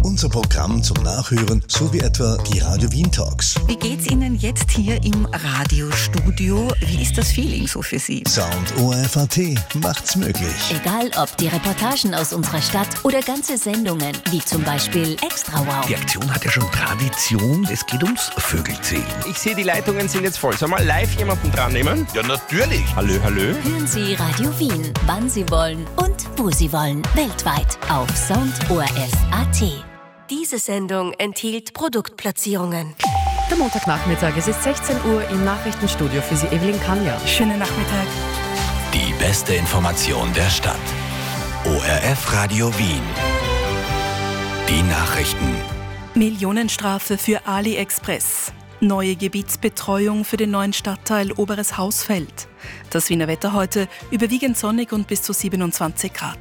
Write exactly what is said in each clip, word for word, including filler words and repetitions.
Unser Programm zum Nachhören sowie etwa die Radio Wien Talks. Wie geht's Ihnen jetzt hier im Radiostudio? Wie ist das Feeling so für Sie? Sound O R F A T macht's möglich. Egal ob die Reportagen aus unserer Stadt oder ganze Sendungen, wie zum Beispiel Extra Wow. Die Aktion hat ja schon Tradition, es geht ums Vögelzählen. Ich sehe, die Leitungen sind jetzt voll. Soll mal live jemanden dran nehmen? Ja, natürlich. Hallo, hallo. Hören Sie Radio Wien, wann Sie wollen und wo Sie wollen, weltweit auf Sound O R F Punkt A T. Diese Sendung enthielt Produktplatzierungen. Der Montagnachmittag, es ist sechzehn Uhr im Nachrichtenstudio für Sie, Evelyn Kanja. Schönen Nachmittag. Die beste Information der Stadt. O R F Radio Wien. Die Nachrichten. Millionenstrafe für AliExpress. Neue Gebietsbetreuung für den neuen Stadtteil Oberes Hausfeld. Das Wiener Wetter heute überwiegend sonnig und bis zu siebenundzwanzig Grad.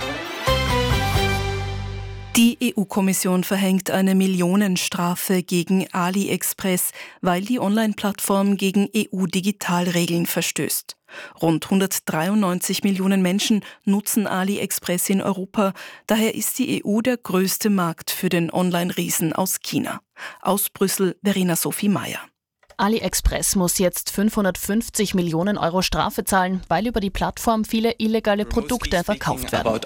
Die E U-Kommission verhängt eine Millionenstrafe gegen AliExpress, weil die Online-Plattform gegen E U-Digitalregeln verstößt. Rund hundertdreiundneunzig Millionen Menschen nutzen AliExpress in Europa. Daher ist die E U der größte Markt für den Online-Riesen aus China. Aus Brüssel, Verena Sophie Meyer. AliExpress muss jetzt fünfhundertfünfzig Millionen Euro Strafe zahlen, weil über die Plattform viele illegale Produkte verkauft werden.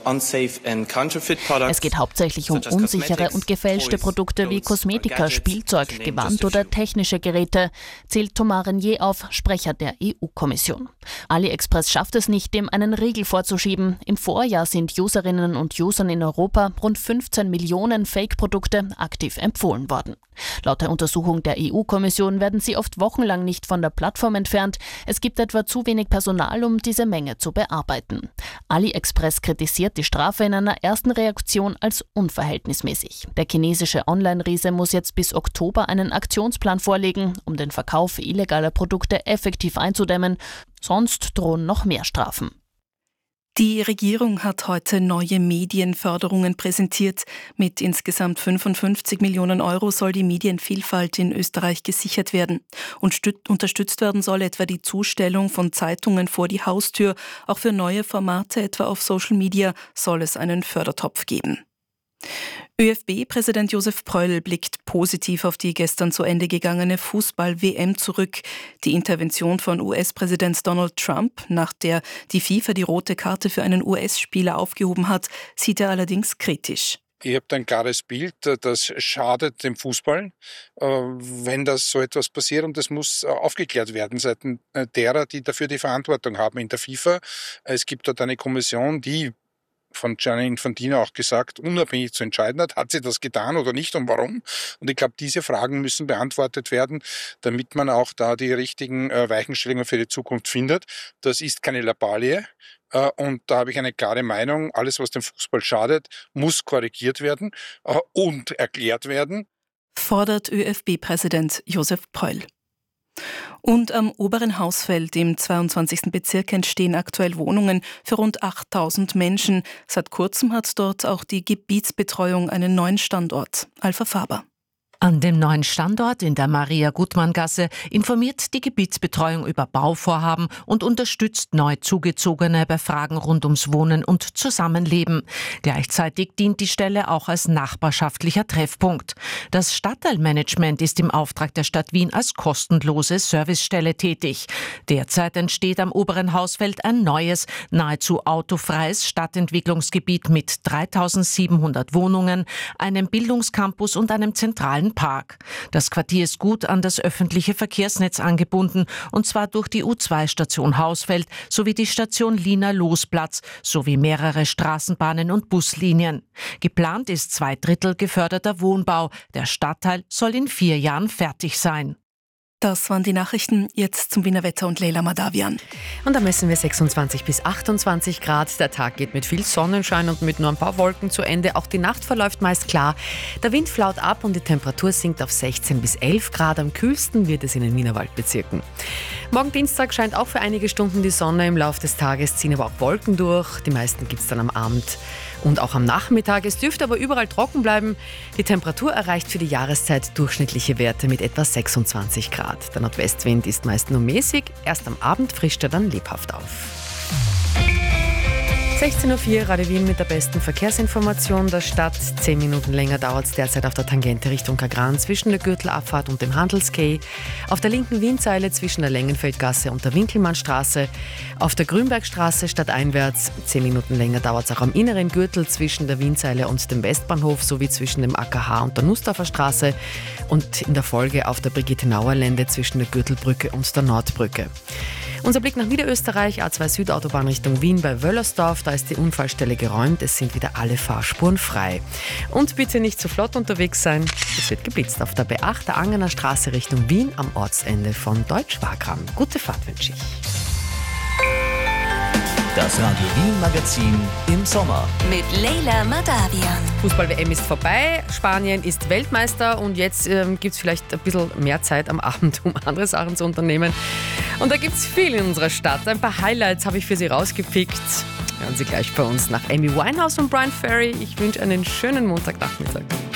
Es geht hauptsächlich um unsichere und gefälschte Produkte wie Kosmetika, Spielzeug, Gewand oder technische Geräte, zählt Thomas Renier auf, Sprecher der E U-Kommission. AliExpress schafft es nicht, dem einen Riegel vorzuschieben. Im Vorjahr sind Userinnen und Usern in Europa rund fünfzehn Millionen Fake-Produkte aktiv empfohlen worden. Laut der Untersuchung der E U-Kommission werden sie oft wochenlang nicht von der Plattform entfernt. Es gibt etwa zu wenig Personal, um diese Menge zu bearbeiten. AliExpress kritisiert die Strafe in einer ersten Reaktion als unverhältnismäßig. Der chinesische Online-Riese muss jetzt bis Oktober einen Aktionsplan vorlegen, um den Verkauf illegaler Produkte effektiv einzudämmen. Sonst drohen noch mehr Strafen. Die Regierung hat heute neue Medienförderungen präsentiert. Mit insgesamt fünfundfünfzig Millionen Euro soll die Medienvielfalt in Österreich gesichert werden. Und stüt- unterstützt werden soll etwa die Zustellung von Zeitungen vor die Haustür. Auch für neue Formate, etwa auf Social Media, soll es einen Fördertopf geben. ÖFB-Präsident Josef Pröll blickt positiv auf die gestern zu Ende gegangene Fußball-W M zurück. Die Intervention von U S-Präsident Donald Trump, nach der die FIFA die rote Karte für einen U S-Spieler aufgehoben hat, sieht er allerdings kritisch. Ihr habt ein klares Bild, das schadet dem Fußball, wenn das so etwas passiert, und das muss aufgeklärt werden seitens derer, die dafür die Verantwortung haben in der FIFA. Es gibt dort eine Kommission, die von Gianni Infantino auch gesagt, unabhängig zu entscheiden hat, hat sie das getan oder nicht und warum. Und ich glaube, diese Fragen müssen beantwortet werden, damit man auch da die richtigen äh, Weichenstellungen für die Zukunft findet. Das ist keine Lappalie. Äh, und da habe ich eine klare Meinung. Alles, was dem Fußball schadet, muss korrigiert werden äh, und erklärt werden. Fordert ÖFB-Präsident Josef Pröll. Und am Oberen Hausfeld im zweiundzwanzigsten Bezirk entstehen aktuell Wohnungen für rund achttausend Menschen. Seit kurzem hat dort auch die Gebietsbetreuung einen neuen Standort. Alpha Faber. An dem neuen Standort in der Maria-Gutmann-Gasse informiert die Gebietsbetreuung über Bauvorhaben und unterstützt neu Zugezogene bei Fragen rund ums Wohnen und Zusammenleben. Gleichzeitig dient die Stelle auch als nachbarschaftlicher Treffpunkt. Das Stadtteilmanagement ist im Auftrag der Stadt Wien als kostenlose Servicestelle tätig. Derzeit entsteht am Oberen Hausfeld ein neues, nahezu autofreies Stadtentwicklungsgebiet mit dreitausendsiebenhundert Wohnungen, einem Bildungscampus und einem zentralen Park. Das Quartier ist gut an das öffentliche Verkehrsnetz angebunden, und zwar durch die U zwei Station Hausfeld sowie die Station Lina-Losplatz sowie mehrere Straßenbahnen und Buslinien. Geplant ist zwei Drittel geförderter Wohnbau. Der Stadtteil soll in vier Jahren fertig sein. Das waren die Nachrichten. Jetzt zum Wiener Wetter und Leila Madavian. Und da messen wir sechsundzwanzig bis achtundzwanzig Grad. Der Tag geht mit viel Sonnenschein und mit nur ein paar Wolken zu Ende. Auch die Nacht verläuft meist klar. Der Wind flaut ab und die Temperatur sinkt auf sechzehn bis elf Grad. Am kühlsten wird es in den Wienerwaldbezirken. Morgen Dienstag scheint auch für einige Stunden die Sonne. Im Laufe des Tages ziehen aber auch Wolken durch. Die meisten gibt es dann am Abend und auch am Nachmittag. Es dürfte aber überall trocken bleiben. Die Temperatur erreicht für die Jahreszeit durchschnittliche Werte mit etwa sechsundzwanzig Grad. Der Nordwestwind ist meist nur mäßig. Erst am Abend frischt er dann lebhaft auf. sechzehn Uhr vier, Radio Wien mit der besten Verkehrsinformation der Stadt. Zehn Minuten länger dauert es derzeit auf der Tangente Richtung Kagran zwischen der Gürtelabfahrt und dem Handelskay. Auf der linken Wienseile zwischen der Längenfeldgasse und der Winkelmannstraße. Auf der Grünbergstraße stadteinwärts. Zehn Minuten länger dauert es auch am inneren Gürtel zwischen der Wienseile und dem Westbahnhof sowie zwischen dem A K H und der Nussdorfer Straße. Und in der Folge auf der Brigitte-Nauer-Lände zwischen der Gürtelbrücke und der Nordbrücke. Unser Blick nach Niederösterreich, A zwei Südautobahn Richtung Wien bei Wöllersdorf. Da ist die Unfallstelle geräumt. Es sind wieder alle Fahrspuren frei. Und bitte nicht zu flott unterwegs sein. Es wird geblitzt auf der B acht, der Angener Straße Richtung Wien am Ortsende von Deutsch-Wagram. Gute Fahrt wünsche ich. Das Radio Wien Magazin im Sommer. Mit Leila Madavian. Fußball-W M ist vorbei, Spanien ist Weltmeister und jetzt ähm, gibt es vielleicht ein bisschen mehr Zeit am Abend, um andere Sachen zu unternehmen. Und da gibt es viel in unserer Stadt. Ein paar Highlights habe ich für Sie rausgepickt. Hören Sie gleich bei uns nach Amy Winehouse und Brian Ferry. Ich wünsche einen schönen Montagnachmittag.